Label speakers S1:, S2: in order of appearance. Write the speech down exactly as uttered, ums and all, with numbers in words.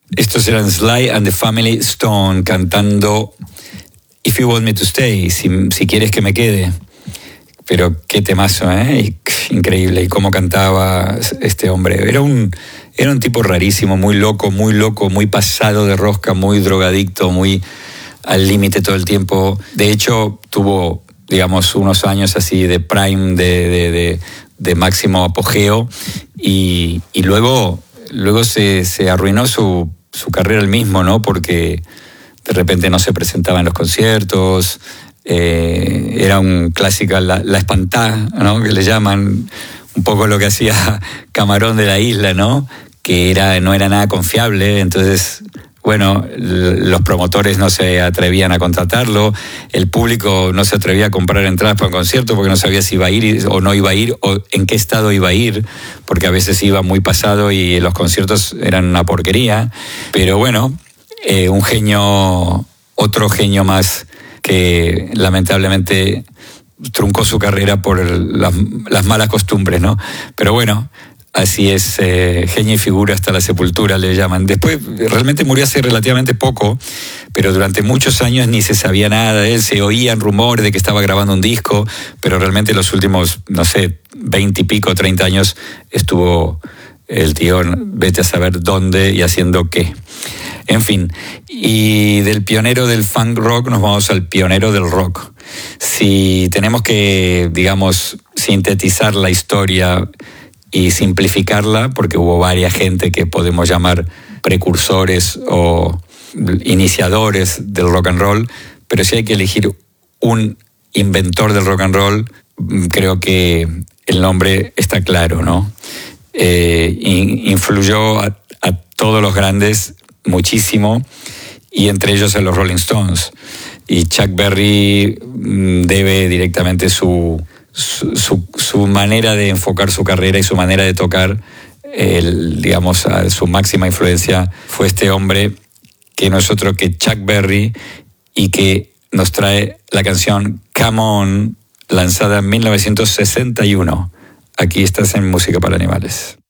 S1: Estos eran Sly and the Family Stone cantando If You Want Me to Stay, si, si quieres que me quede. Pero qué temazo, ¿eh? Increíble. Y cómo cantaba este hombre. Era un, era un tipo rarísimo, muy loco, muy loco, muy pasado de rosca, muy drogadicto, muy al límite todo el tiempo. De hecho, tuvo, digamos, unos años así de prime, de, de, de, de máximo apogeo. Y, y luego, luego se, se arruinó su, su carrera él mismo, ¿no? Porque de repente no se presentaba en los conciertos. Eh, era un clásico, la, la espantá, ¿no? Que le llaman, un poco lo que hacía Camarón de la Isla, ¿no? Que era, no era nada confiable. Entonces, bueno, los promotores no se atrevían a contratarlo, el público no se atrevía a comprar entradas para un concierto porque no sabía si iba a ir o no iba a ir, o en qué estado iba a ir, porque a veces iba muy pasado y los conciertos eran una porquería. Pero bueno, eh, un genio, otro genio más que lamentablemente truncó su carrera por el, las, las malas costumbres, ¿no? Pero bueno, así es, eh, genio y figura hasta la sepultura le llaman. Después realmente murió hace relativamente poco, pero durante muchos años ni se sabía nada de él, se oían rumores de que estaba grabando un disco, pero realmente los últimos, no sé, veinte y pico, treinta años estuvo el tío, vete a saber dónde y haciendo qué. En fin, y del pionero del funk rock nos vamos al pionero del rock. Si tenemos que, digamos, sintetizar la historia y simplificarla, porque hubo varias gente que podemos llamar precursores o iniciadores del rock and roll, pero si hay que elegir un inventor del rock and roll, creo que el nombre está claro, ¿no? Eh, influyó a, a todos los grandes muchísimo, y entre ellos a los Rolling Stones. Y Chuck Berry debe directamente su, su, su, su manera de enfocar su carrera y su manera de tocar, el, digamos, a su máxima influencia fue este hombre que no es otro que Chuck Berry, y que nos trae la canción Come On, lanzada en mil novecientos sesenta y uno. Aquí estás en Música para Animales.